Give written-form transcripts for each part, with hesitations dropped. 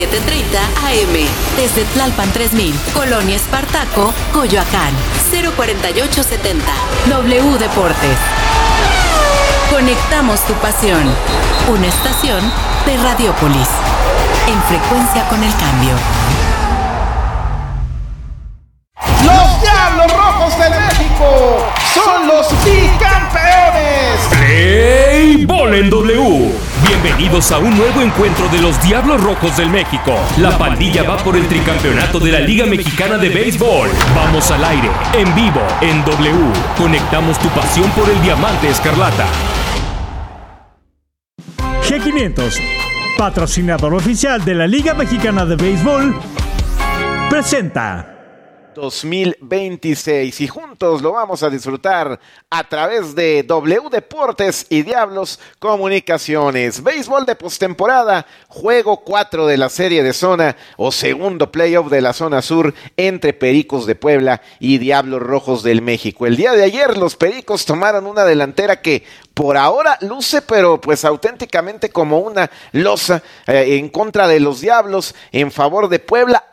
7:30 AM, desde Tlalpan 3000, Colonia Espartaco, Coyoacán, 04870, W Deportes. Conectamos tu pasión, una estación de Radiopolis, en frecuencia con el cambio. Los Diablos Rojos de México son los bicampeones. Play Ball en W. Bienvenidos a un nuevo encuentro de los Diablos Rojos del México. La pandilla va por el tricampeonato de la Liga Mexicana de Béisbol. Vamos al aire, en vivo, en W. Conectamos tu pasión por el diamante escarlata. G500, patrocinador oficial de la Liga Mexicana de Béisbol, presenta 2026 y juntos lo vamos a disfrutar a través de W Deportes y Diablos Comunicaciones. Béisbol de postemporada, juego 4 de la serie de zona o segundo playoff de la zona sur entre Pericos de Puebla y Diablos Rojos del México. El día de ayer los Pericos tomaron una delantera que por ahora luce, pero pues auténticamente como una losa en contra de los Diablos en favor de Puebla,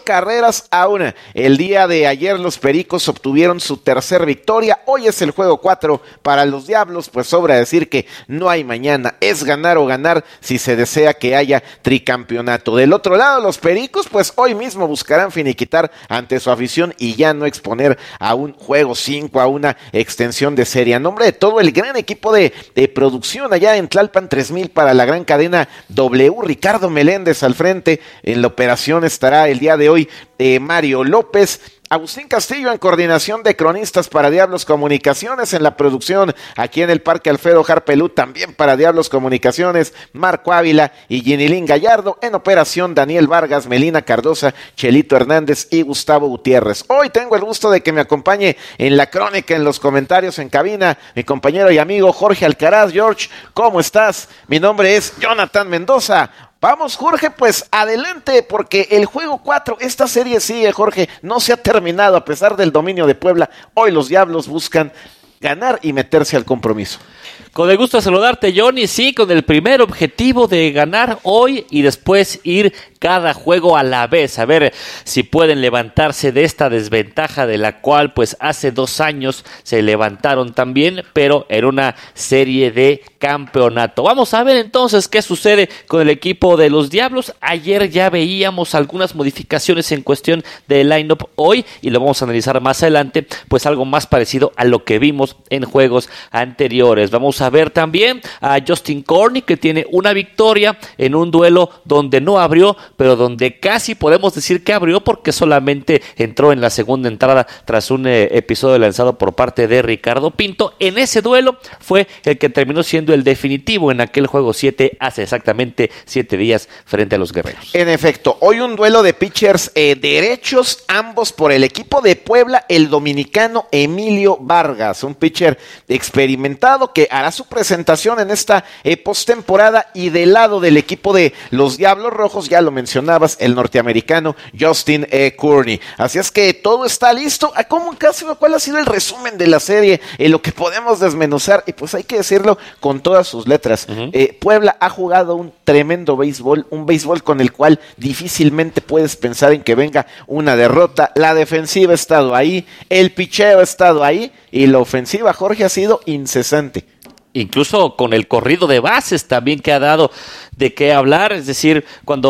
8-1. El día de ayer los Pericos obtuvieron su tercer victoria. Hoy es el juego 4 para los Diablos, pues sobra decir que no hay mañana, es ganar o ganar si se desea que haya tricampeonato. Del otro lado, los Pericos pues hoy mismo buscarán finiquitar ante su afición y ya no exponer a un juego 5, a una extensión de serie. A nombre de todo el gran equipo de producción allá en Tlalpan 3000 para la gran cadena W, Ricardo Meléndez al frente. En la operación estará el día de hoy Mario López, Agustín Castillo en coordinación de cronistas para Diablos Comunicaciones, en la producción aquí en el Parque Alfredo Harpelú también para Diablos Comunicaciones, Marco Ávila y Ginilín Gallardo, en operación Daniel Vargas, Melina Cardosa, Chelito Hernández y Gustavo Gutiérrez. Hoy tengo el gusto de que me acompañe en la crónica, en los comentarios en cabina, mi compañero y amigo Jorge Alcaraz. George, ¿cómo estás? Mi nombre es Jonathan Mendoza. Vamos, Jorge, pues adelante, porque el juego 4, esta serie sigue, Jorge, no se ha terminado a pesar del dominio de Puebla. Hoy los Diablos buscan ganar y meterse al compromiso. Con el gusto de saludarte, Johnny, sí, con el primer objetivo de ganar hoy y después ir cada juego a la vez, a ver si pueden levantarse de esta desventaja de la cual pues hace 2 años se levantaron también, pero en una serie de campeonato. Vamos a ver entonces qué sucede con el equipo de los Diablos. Ayer ya veíamos algunas modificaciones en cuestión del line-up hoy y lo vamos a analizar más adelante, pues algo más parecido a lo que vimos en juegos anteriores. Vamos a ver también a Justin Corney, que tiene una victoria en un duelo donde no abrió, pero donde casi podemos decir que abrió porque solamente entró en la segunda entrada tras un episodio lanzado por parte de Ricardo Pinto. En ese duelo fue el que terminó siendo el definitivo en aquel juego 7 hace exactamente 7 días frente a los Guerreros. En efecto, hoy un duelo de pitchers derechos, ambos por el equipo de Puebla, el dominicano Emilio Vargas, un pitcher experimentado que hará su presentación en esta postemporada, y del lado del equipo de los Diablos Rojos, ya lo mencionabas, el norteamericano Justin Corney. Así es que todo está listo. ¿Cuál ha sido el resumen de la serie? Lo que podemos desmenuzar, y pues hay que decirlo con todas sus letras. Puebla ha jugado un tremendo béisbol, un béisbol con el cual difícilmente puedes pensar en que venga una derrota. La defensiva ha estado ahí, el picheo ha estado ahí, y la ofensiva, Jorge, ha sido incesante. Incluso con el corrido de bases también, que ha dado de qué hablar. Es decir,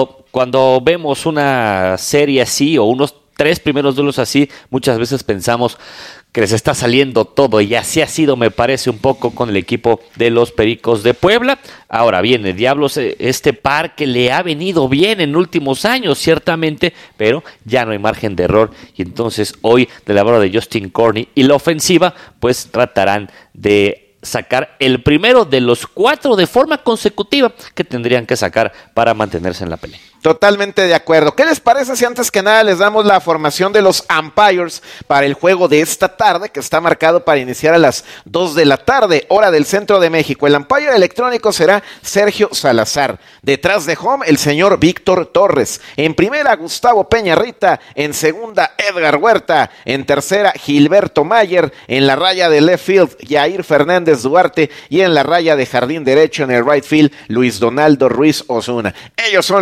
cuando vemos una serie así o unos 3 primeros duelos así, muchas veces pensamos que les está saliendo todo, y así ha sido, me parece, un poco con el equipo de los Pericos de Puebla. Ahora bien, el Diablos, este par que le ha venido bien en últimos años, ciertamente, pero ya no hay margen de error, y entonces hoy, de la mano de Justin Corney y la ofensiva, pues tratarán de sacar el primero de los 4 de forma consecutiva que tendrían que sacar para mantenerse en la pelea. Totalmente de acuerdo. ¿Qué les parece si antes que nada les damos la formación de los umpires para el juego de esta tarde, que está marcado para iniciar a las 2 de la tarde, hora del centro de México? El umpire electrónico será Sergio Salazar. Detrás de home, el señor Víctor Torres. En primera, Gustavo Peñarrita. En segunda, Edgar Huerta. En tercera, Gilberto Mayer. En la raya de left field, Yair Fernández Duarte. Y en la raya de jardín derecho, en el right field, Luis Donaldo Ruiz Osuna. Ellos son los hombres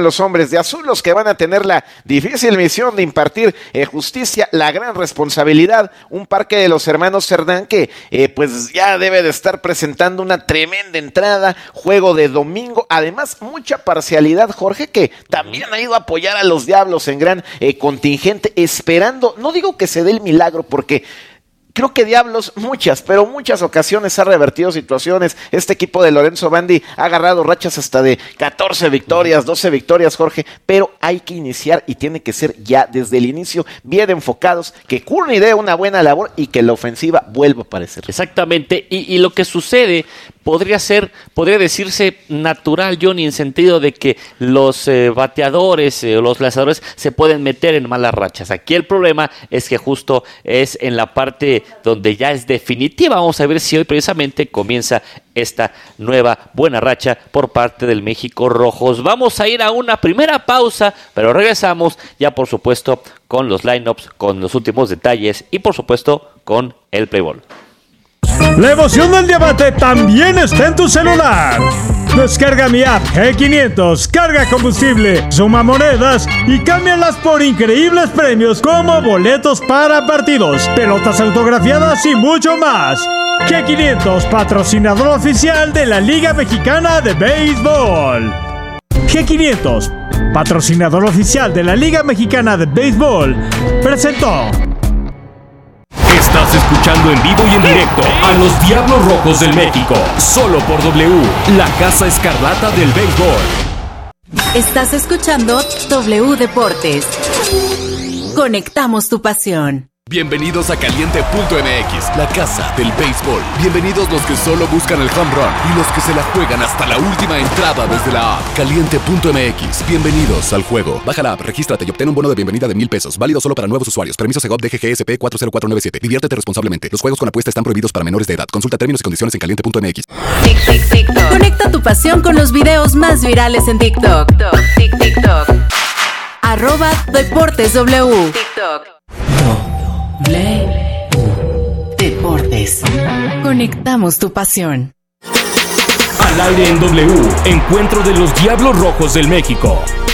hombres de azul los que van a tener la difícil misión de impartir justicia, la gran responsabilidad, un Parque de los Hermanos Cerdán que pues ya debe de estar presentando una tremenda entrada, juego de domingo, además mucha parcialidad, Jorge, que también ha ido a apoyar a los Diablos en gran contingente, esperando, no digo que se dé el milagro, porque creo que Diablos pero muchas ocasiones ha revertido situaciones. Este equipo de Lorenzo Bandi ha agarrado rachas hasta de 14 victorias, 12 victorias, Jorge, pero hay que iniciar y tiene que ser ya desde el inicio, bien enfocados, que Kearney dé una buena labor y que la ofensiva vuelva a aparecer. Exactamente, y lo que sucede podría decirse natural, Johnny, en sentido de que los bateadores o los lanzadores se pueden meter en malas rachas. Aquí el problema es que justo es en la parte donde ya es definitiva. Vamos a ver si hoy precisamente comienza esta nueva buena racha por parte del México Rojos. Vamos a ir a una primera pausa, pero regresamos ya por supuesto con los lineups, con los últimos detalles y por supuesto con el Play Ball. La emoción del debate también está en tu celular. Descarga mi app G500, carga combustible, suma monedas y cámbialas por increíbles premios como boletos para partidos, pelotas autografiadas y mucho más. G500, patrocinador oficial de la Liga Mexicana de Béisbol. G500, patrocinador oficial de la Liga Mexicana de Béisbol, presentó. Estás escuchando en vivo y en directo a los Diablos Rojos del México, solo por W, la Casa Escarlata del Béisbol. Estás escuchando W Deportes. Conectamos tu pasión. Bienvenidos a Caliente.mx, la casa del béisbol. Bienvenidos los que solo buscan el home run y los que se la juegan hasta la última entrada desde la app. Caliente.mx, bienvenidos al juego. Baja la app, regístrate y obtén un bono de bienvenida de $1,000. Válido solo para nuevos usuarios. Permiso Segov DGGSP 40497. Diviértete responsablemente. Los juegos con apuesta están prohibidos para menores de edad. Consulta términos y condiciones en Caliente.mx. TikTok. Conecta tu pasión con los videos más virales en TikTok. TikTok. @DeportesW. TikTok. Deportes. Conectamos tu pasión. Al aire en W, encuentro de los Diablos Rojos del México.